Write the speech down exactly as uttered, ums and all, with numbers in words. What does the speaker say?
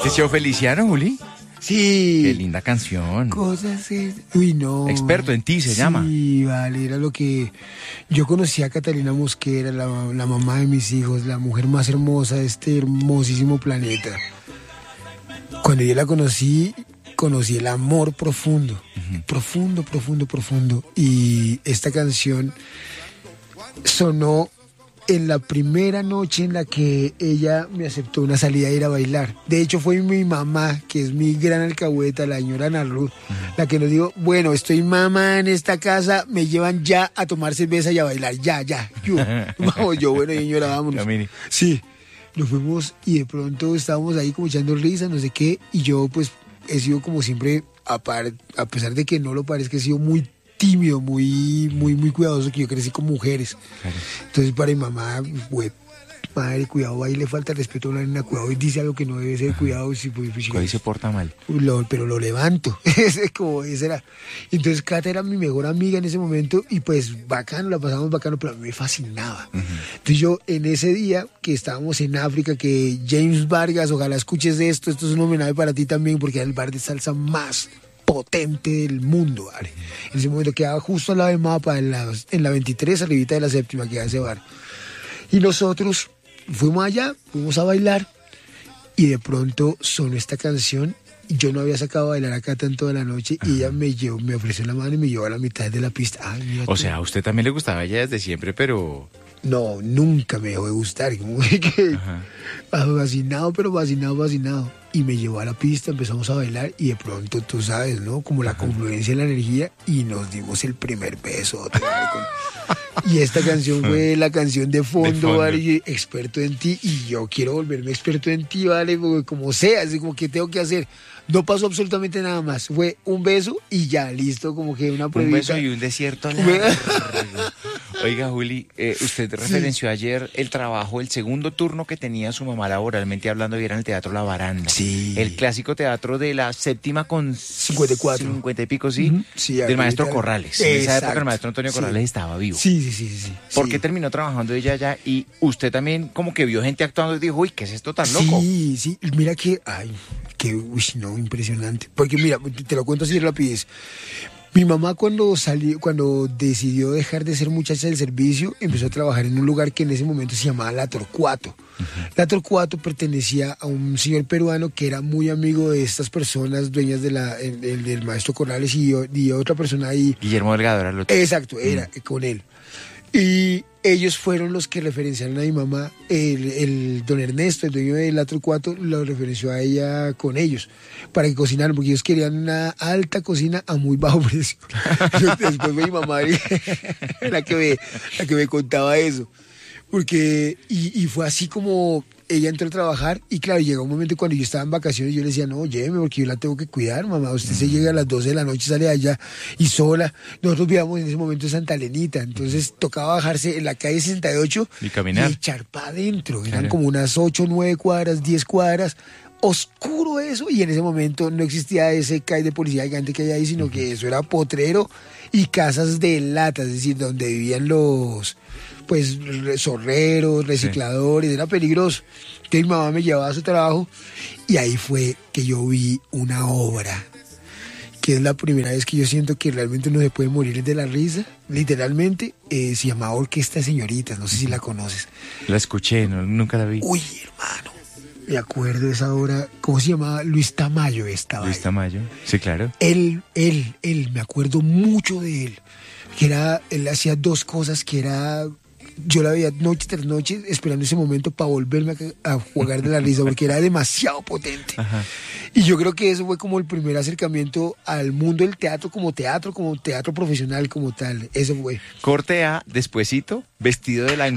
¿Ese Feliciano, Juli? Sí. Qué linda canción. Cosas que... Uy, no. Experto en ti se sí, llama. Sí, vale, era lo que... Yo conocí a Catalina Mosquera, la, la mamá de mis hijos, la mujer más hermosa de este hermosísimo planeta. Cuando yo la conocí, conocí el amor profundo. Uh-huh. Profundo, profundo, profundo. Y esta canción sonó en la primera noche en la que ella me aceptó una salida a ir a bailar. De hecho, fue mi mamá, que es mi gran alcahueta, la señora Ana Ruth, uh-huh. la que nos dijo, bueno, estoy mamá en esta casa, me llevan ya a tomar cerveza y a bailar, ya, ya. Yo, vamos, yo, bueno, señora, vámonos. Camini. Sí, nos fuimos y de pronto estábamos ahí como echando risa, no sé qué, y yo pues he sido como siempre, a, par, a pesar de que no lo parezca, he sido muy tímido, muy, muy, muy cuidadoso, que yo crecí con mujeres. Claro. Entonces para mi mamá, güey, madre, cuidado, ahí le falta respeto a una nena, cuidado, y dice algo que no debe ser, cuidado. Si, pues, pues, ahí se porta mal. Lo, pero lo levanto, ese como ese era. Entonces Cata era mi mejor amiga en ese momento, y pues bacano, la pasamos bacano, pero a mí me fascinaba. Uh-huh. Entonces yo, en ese día que estábamos en África, que James Vargas, ojalá escuches de esto, esto es un homenaje para ti también, porque era el bar de salsa más potente del mundo, ¿vale? En ese momento quedaba justo al lado del mapa, en la, en la veintitrés, arribita de la séptima, quedaba ese bar. Y nosotros fuimos allá, fuimos a bailar, y de pronto sonó esta canción, y yo no había sacado a bailar a Cata en toda la noche, y ella me llevó, me ofreció la mano y me llevó a la mitad de la pista. Ay, mira, o sea, a usted también le gustaba ella desde siempre, pero... No, nunca me dejó de gustar, como que fascinado, pero fascinado, fascinado. Y me llevó a la pista, empezamos a bailar y de pronto, tú sabes, ¿no? Como la confluencia de la energía y nos dimos el primer beso. Otra con... Y esta canción fue la canción de fondo, de fondo. ¿Vale? Y experto en ti, y yo quiero volverme experto en ti, ¿vale? Porque como sea, así como que tengo que hacer. No pasó absolutamente nada más, fue un beso y ya, listo, como que una pruebita. Un beso y un desierto largo. Oiga, Juli, eh, usted referenció sí. ayer el trabajo, el segundo turno que tenía su mamá laboralmente hablando, y era en el Teatro La Baranda. Sí. El clásico teatro de la séptima con cincuenta y cuatro. cincuenta y pico, sí. Uh-huh. Sí, del maestro Corrales. Exacto. En esa época el maestro Antonio Corrales sí. estaba vivo. Sí, sí, sí, sí. ¿Por sí. qué terminó trabajando ella allá? Y usted también como que vio gente actuando y dijo, uy, ¿qué es esto tan loco? Sí, sí. Mira que, ay, que, uy, no, impresionante. Porque mira, te lo cuento así rapidez. Mi mamá cuando salió, cuando decidió dejar de ser muchacha del servicio, empezó a trabajar en un lugar que en ese momento se llamaba La Torcuato. Uh-huh. La Torcuato pertenecía a un señor peruano que era muy amigo de estas personas dueñas de la, el, el, del maestro Corrales y, y otra persona ahí. Guillermo Delgado era el otro. Exacto, era uh-huh. con él. Y ellos fueron los que referenciaron a mi mamá. El, el don Ernesto, el dueño de La Torcuato, lo referenció a ella con ellos para que cocinaran, porque ellos querían una alta cocina a muy bajo precio. Después fue mi mamá la que me, la que me contaba eso. Porque, y, y fue así como ella entró a trabajar, y claro, llegó un momento cuando yo estaba en vacaciones, yo le decía, no, lléveme porque yo la tengo que cuidar, mamá, usted mm. se llega a las doce de la noche, sale allá y sola. Nosotros vivíamos en ese momento en Santa Elenita, entonces tocaba bajarse en la calle sesenta y ocho y caminar y echar para adentro. Eran claro. como unas ocho, nueve cuadras, diez cuadras, oscuro eso, y en ese momento no existía ese C A I de policía gigante que hay ahí, sino uh-huh. que eso era potrero y casas de lata, es decir, donde vivían los... pues zorreros, recicladores, sí. Era peligroso. Entonces mi mamá me llevaba a su trabajo y ahí fue que yo vi una obra, que es la primera vez que yo siento que realmente uno se puede morir de la risa, literalmente. Eh, se llamaba Orquesta de Señoritas, no sé si la conoces. La escuché, no, nunca la vi. Uy, hermano, me acuerdo de esa obra, ¿cómo se llamaba? Luis Tamayo estaba Luis ahí. Tamayo, sí, claro. Él, él, él, me acuerdo mucho de él, que era, él hacía dos cosas que era... Yo la veía noche tras noche esperando ese momento para volverme a, a jugar de la risa, porque era demasiado potente. Ajá. Y yo creo que eso fue como el primer acercamiento al mundo del teatro como teatro, como teatro profesional como tal. Eso fue. Corte A, despuesito, vestido de la